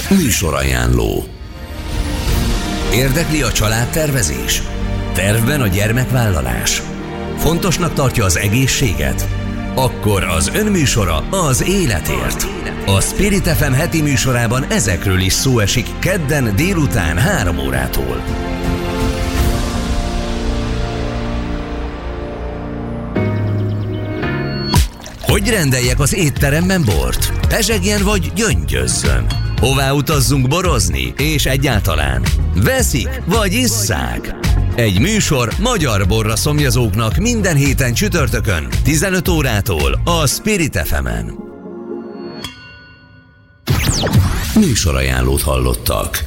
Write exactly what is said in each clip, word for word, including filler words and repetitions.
Műsorajánló. Érdekli a családtervezés? Tervben a gyermekvállalás? Fontosnak tartja az egészséget? Akkor az önműsora az életért. A Spirit ef em heti műsorában ezekről is szó esik kedden délután három órától. Hogy rendeljek az étteremben bort? Pezsegjen vagy gyöngyözzön? Hová utazzunk borozni? És egyáltalán veszik vagy isszák? Egy műsor magyar borra szomjazóknak minden héten csütörtökön tizenöt órától a Spirit ef emen. Műsorajánlót hallottak.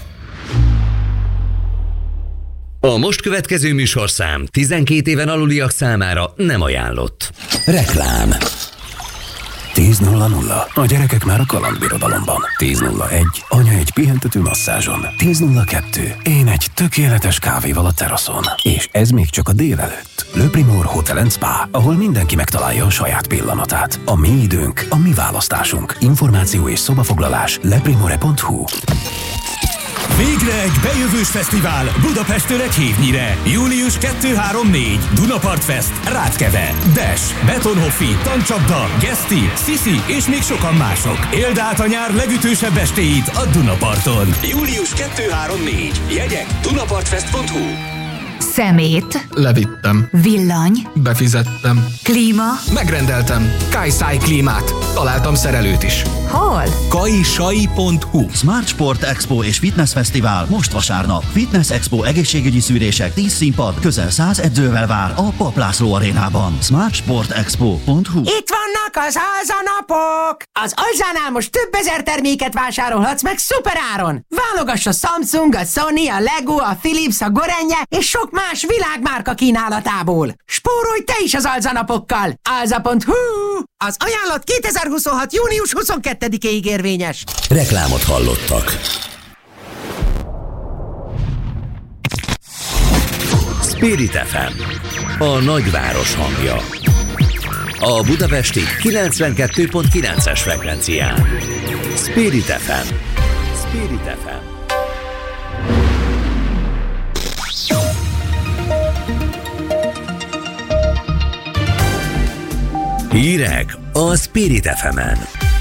A most következő műsorszám tizenkét éven aluliak számára nem ajánlott. Reklám. tíz nulla nulla. A gyerekek már a kalandbirodalomban. tíz nulla egy. Anya egy pihentető masszázson. tíz nulla kettő. Én egy tökéletes kávéval a teraszon. És ez még csak a délelőtt. Le Primor Hotel and Spa, ahol mindenki megtalálja a saját pillanatát. A mi időnk, a mi választásunk. Információ és szobafoglalás leprimore pont hu. Végre egy bejövős fesztivál Budapesten egy hévnyire. július kettő három négy. Dunapart Fest, Ráckeve, Dash, Betonhoffi, Tancsapda, Geszti, Sisi és még sokan mások. Éld át a nyár legütősebb estéit a Dunaparton. július kettő három négy. Jegyek dunapartfest pont hu. Szemét. Levittem. Villany. Befizettem. Klíma. Megrendeltem. Kajszáj klímát. Találtam szerelőt is. Hol? kajsai pont hu. Smart Sport Expo és Fitness Fesztivál most vasárnap. Fitness Expo egészségügyi szűrések, tíz színpad, közel száz edzővel vár a Papp László arénában. smart sport expo pont hu. Itt vannak az alzanapok! Az Alzánál most több ezer terméket vásárolhatsz meg szuper áron! Válogass a Samsung, a Sony, a Lego, a Philips, a Gorenje és sok más világmárka kínálatából. Spórolj te is az alzanapokkal! alza pont hu. Az ajánlat kétezer-huszonhat. június huszonkettedikéig érvényes. Reklámot hallottak. Spirit ef em, a nagyváros hangja. A budapesti kilencvenkettő pont kilences frekvencián. Spirit ef em. Spirit ef em. Hírek a Spirit ef emen.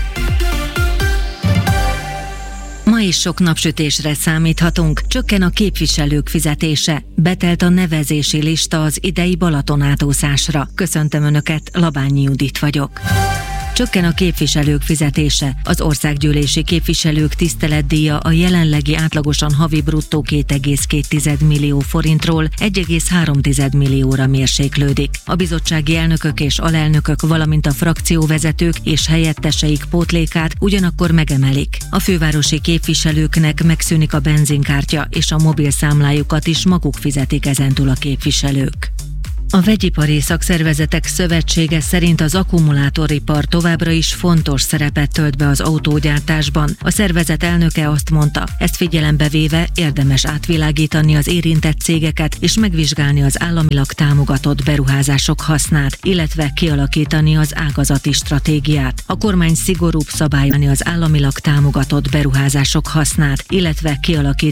Ma is sok napsütésre számíthatunk, csökken a képviselők fizetése, betelt a nevezési lista az idei Balatonátúszásra. Köszöntöm Önöket, Labányi Judit vagyok. Csökken a képviselők fizetése. Az országgyűlési képviselők tiszteletdíja a jelenlegi átlagosan havi bruttó két egész két millió forintról egy egész három millióra mérséklődik. A bizottsági elnökök és alelnökök, valamint a frakcióvezetők és helyetteseik pótlékát ugyanakkor megemelik. A fővárosi képviselőknek megszűnik a benzinkártya, és a mobilszámlájukat is maguk fizetik ezentúl a képviselők. A Vegyipari Szakszervezetek Szövetsége szerint az akkumulátoripar továbbra is fontos szerepet tölt be az autógyártásban. A szervezet elnöke azt mondta, ezt figyelembe véve érdemes átvilágítani az érintett cégeket és megvizsgálni az államilag támogatott beruházások hasznát, illetve kialakítani az ágazati stratégiát. A kormány szigorúbb szabályolni az államilag támogatott beruházások hasznát, illetve kialakítani